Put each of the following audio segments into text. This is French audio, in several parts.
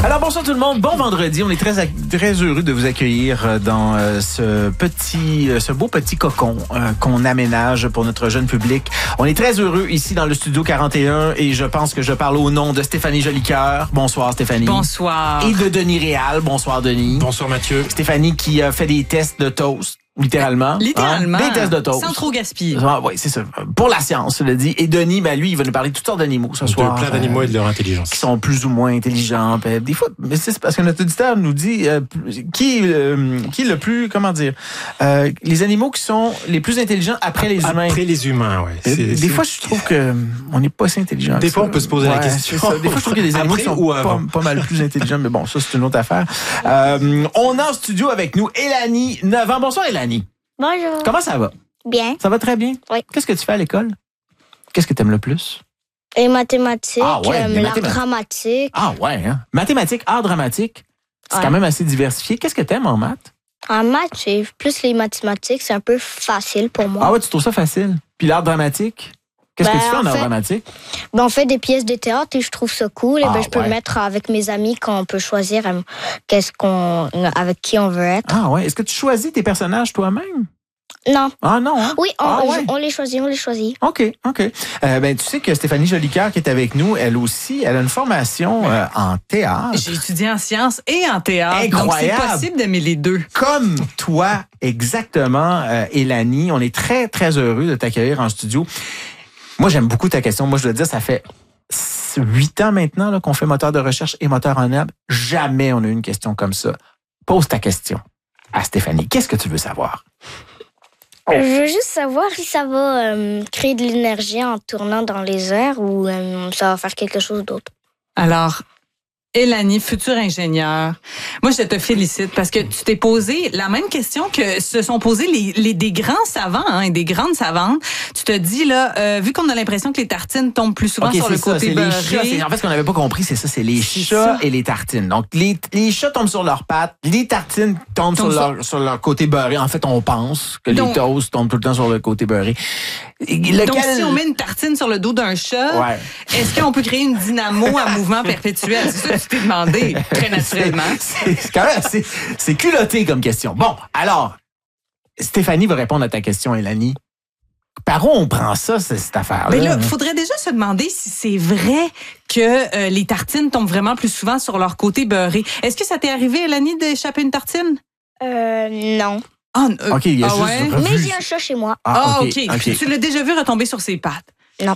Alors bonsoir tout le monde, bon vendredi. On est très heureux de vous accueillir dans ce beau petit cocon qu'on aménage pour notre jeune public. On est très heureux ici dans le studio 41 et je pense que je parle au nom de Stéphanie Jolicoeur. Bonsoir Stéphanie. Bonsoir. Et de Denis Réal. Bonsoir Denis. Bonsoir Mathieu. Stéphanie qui a fait des tests de toast. Littéralement. Littéralement. Des tests de toast. Sans trop gaspiller. Ah, oui, c'est ça. Pour la science, je le dis. Et Denis, lui, il va nous parler de toutes sortes d'animaux ce soir. Plein d'animaux et de leur intelligence. Qui sont plus ou moins intelligents. Des fois, mais c'est parce que notre auditeur nous dit qui est le plus, comment dire, les animaux qui sont les plus intelligents après les humains. Après les humains, oui. Des fois, je trouve que on n'est pas si intelligent. Des fois, on peut se poser la question. Des fois, je trouve qu'il y a des animaux qui sont pas mal plus intelligents, mais bon, ça, c'est une autre affaire. On a en studio avec nous Élanie, 9 ans. Bonsoir, Élanie. Bonjour. Comment ça va? Bien. Ça va très bien? Oui. Qu'est-ce que tu fais à l'école? Qu'est-ce que tu aimes le plus? Les mathématiques, l'art mathématiques. dramatique. Ah ouais, hein? Mathématiques, art dramatique. C'est quand même assez diversifié. Qu'est-ce que tu aimes en maths? En maths, j'ai plus les mathématiques. C'est un peu facile pour moi. Ah ouais, tu trouves ça facile? Puis l'art dramatique? Qu'est-ce que tu fais en art dramatique? On fait des pièces de théâtre et je trouve ça cool. Et je peux ouais. le mettre avec mes amis quand on peut choisir avec qui on veut être. Ah ouais. Est-ce que tu choisis tes personnages toi-même? Non. Ah non, hein? Oui, ouais. on les choisit. OK. Tu sais que Stéphanie Jolicoeur qui est avec nous, elle aussi, elle a une formation en théâtre. J'ai étudié en sciences et en théâtre. Incroyable. Donc, c'est possible d'aimer les deux. Comme toi, exactement, Élanie. On est très, très heureux de t'accueillir en studio. Moi, j'aime beaucoup ta question. Moi, je dois dire, ça fait 8 ans maintenant là, qu'on fait moteur de recherche et moteur en herbe. Jamais on a eu une question comme ça. Pose ta question à Stéphanie. Qu'est-ce que tu veux savoir? Je veux juste savoir si ça va créer de l'énergie en tournant dans les airs ou ça va faire quelque chose d'autre. Alors, Élanie, future ingénieure, moi, je te félicite parce que tu t'es posé la même question que se sont posés des grands savants et des grandes savantes. Tu te dis, là, vu qu'on a l'impression que les tartines tombent plus souvent sur le côté beurré. En fait, ce qu'on n'avait pas compris, c'est ça, c'est les chats et les tartines. Donc, les chats tombent sur leurs pattes, les tartines tombent sur leur côté beurré. En fait, on pense que les toasts tombent tout le temps sur le côté beuré. Donc, si on met une tartine sur le dos d'un chat, est-ce qu'on peut créer une dynamo à mouvement perpétuel? C'est ça que tu t'es demandé, très naturellement. C'est quand même c'est culotté comme question. Bon, alors, Stéphanie va répondre à ta question, Élanie. Par où on prend ça, cette affaire-là? Mais là, il faudrait déjà se demander si c'est vrai que les tartines tombent vraiment plus souvent sur leur côté beurré. Est-ce que ça t'est arrivé, Élanie, d'échapper une tartine? Non. OK, il y a juste Mais j'ai un chat chez moi. OK. Tu l'as déjà vu retomber sur ses pattes? Non.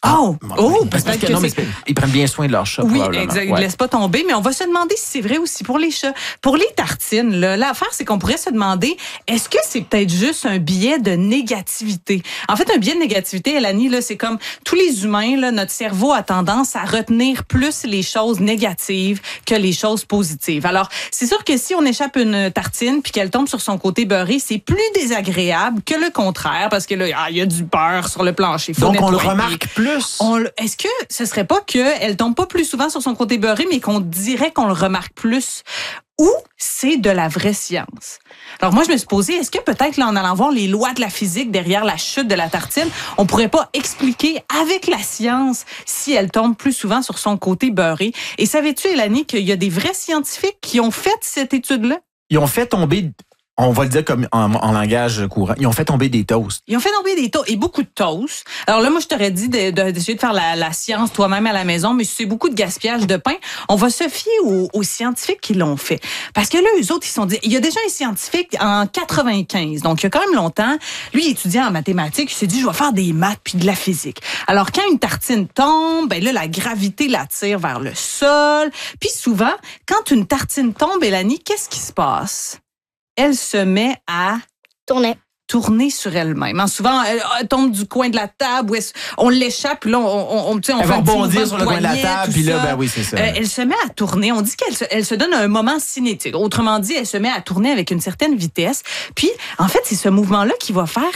Parce que ils prennent bien soin de leur chat. Oui, exact. Ils ne laissent pas tomber, mais on va se demander si c'est vrai aussi pour les chats. Pour les tartines, là, l'affaire, c'est qu'on pourrait se demander, est-ce que c'est peut-être juste un biais de négativité? En fait, un biais de négativité, Élanie, là, c'est comme tous les humains, là, notre cerveau a tendance à retenir plus les choses négatives que les choses positives. Alors, c'est sûr que si on échappe une tartine puis qu'elle tombe sur son côté beurré, c'est plus désagréable que le contraire, parce que là, il y a du beurre sur le plancher. Donc, on le remarque plus. Est-ce que ce serait pas qu'elle tombe pas plus souvent sur son côté beurré, mais qu'on dirait qu'on le remarque plus? Ou c'est de la vraie science? Alors moi, je me suis posé, est-ce que peut-être là, en allant voir les lois de la physique derrière la chute de la tartine, on pourrait pas expliquer avec la science si elle tombe plus souvent sur son côté beurré? Et savais-tu, Élanie, qu'il y a des vrais scientifiques qui ont fait cette étude-là? Ils ont fait tomber... On va le dire comme en langage courant. Ils ont fait tomber des toasts. Ils ont fait tomber des toasts et beaucoup de toasts. Alors là, moi, je t'aurais dit d'essayer de faire la science toi-même à la maison, mais c'est beaucoup de gaspillage de pain. On va se fier aux scientifiques qui l'ont fait. Parce que là, eux autres, ils se sont dit, il y a déjà un scientifique en 95, donc il y a quand même longtemps, lui, il étudiait en mathématiques, il s'est dit, je vais faire des maths puis de la physique. Alors, quand une tartine tombe, ben là, la gravité l'attire vers le sol. Puis souvent, quand une tartine tombe, Élanie, qu'est-ce qui se passe? Elle se met à tourner sur elle-même. Souvent, elle tombe du coin de la table, où on l'échappe, puis là, on fait va rebondir sur le coin de la table, puis là, oui, c'est ça. Elle se met à tourner. On dit qu'elle se donne un moment cinétique. Autrement dit, elle se met à tourner avec une certaine vitesse. Puis, en fait, c'est ce mouvement-là qui va faire